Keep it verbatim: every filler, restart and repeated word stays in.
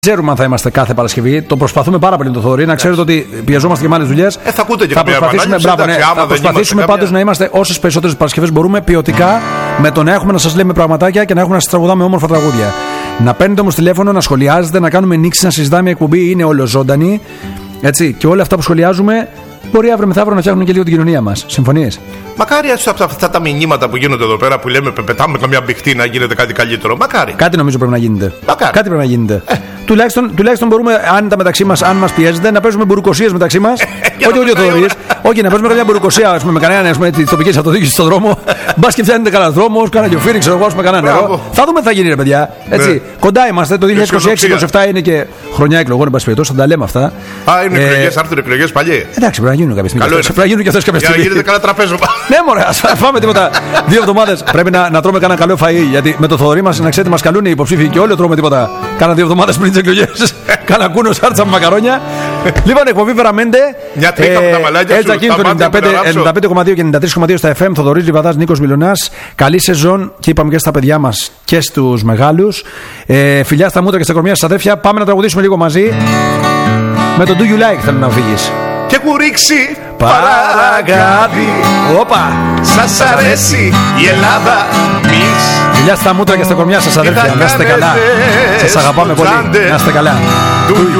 Ξέρουμε αν θα είμαστε κάθε Παρασκευή. Το προσπαθούμε πάρα πολύ το Θοδωρή. Να ξέρετε ότι πιεζόμαστε και με άλλες δουλειές. Ε, θα ακούτε και θα προσπαθήσουμε, μπράβο, ναι, θα προσπαθήσουμε πάντως να είμαστε όσες περισσότερες Παρασκευές μπορούμε ποιοτικά, με το να έχουμε να σας λέμε πραγματάκια και να έχουμε να σας τραγουδάμε όμορφα τραγούδια. Να παίρνετε όμως τηλέφωνο, να σχολιάζετε, να κάνουμε νήξη, να συζητάμε. Η εκπομπή είναι ολοζώντανη. Έτσι, και όλα αυτά που σχολιάζουμε μπορεί αύριο μεθαύριο να φτιάχνουν και λίγο την κοινωνία μας. Συμφωνείς? Μακάρι από αυτά τα μηνύματα που γίνονται εδώ πέρα που λέμε πετάμε καμιά μπιχτή να γίνεται κάτι καλύτερο. Μακάρι. Κάτι νομίζω πρέπει να γίνεται. Μακάρι. Κάτι πρέπει να γίνεται. Ε. Τουλάχιστον, τουλάχιστον μπορούμε, αν τα μεταξύ μας, αν μας πιέζεται, να παίζουμε μπουρουκοσίες μεταξύ μας. Όχι όλοι οι Θοδωρείς. Όχι, να παίζουμε καμιά μπουρουκοσία ας πούμε, με κανέναν τη τοπική αυτοδιοίκηση στον δρόμο. Μπα και φτιάχνετε κανένα δρόμο, κανένα γιοφύρι, ξέρω εγώ, με κανένα νερό. Θα δούμε τι θα γίνει, ρε παιδιά. Έτσι. Ναι. Κοντά είμαστε. Το δύο χιλιάδες είκοσι έξι είκοσι επτά είναι και χρονιά εκλογών, εν πάση περιπτώσει, θα τα λέμε αυτά. Α, είναι εκλογές, θα έρθουν εκλογές παλιέ. Εντάξει, πρέπει να γίνουν κάποια στιγμή. Πρέπει να γίνουν και αυτές κάποια στιγμή. Για να γίνεται καλά τραπέζο. Ναι, μωρέ, ας φάμε τίποτα. Δύο εβδομάδες πρέπει να, να τρώμε κανένα καλό φαΐ. Γιατί με το Θοδωρή μας, να ξέρετε, μας καλούν οι υποψήφοι και όλοι τρώμε τίποτα. Κάνα δύο εβδομάδες πριν τις εκλογές. Κάνα κούνο, σάρτσα με μακαρόνια. Λοιπόν, εκπομπή Βεραμέντε. Μια τρίτα με τα μαλάκια σου. Έτσι, το ενενήντα πέντε κόμμα δύο και ενενήντα τρία κόμμα δύο στα εφ εμ. Θοδωρής Λιβαδάς, Νίκος Μιλωνάς. Καλή σεζόν και είπαμε και στα παιδιά μας και στους μεγάλους. Ε, φιλιά στα μούτρα και στα κορμιά σας αδέρφια. Πάμε να τραγουδήσουμε λίγο μαζί. Με το Do You Like θέλω να φύγεις. Και έχω ρίξει παραγάδι. Όπα! Σας αρέσει η Ελλάδα μης. Φιλιά στα μούτρα και στα κορμιά σας αδέρφια. Να είστε καλά. Σας αγαπάμε πολύ. Να είστε καλά. Do you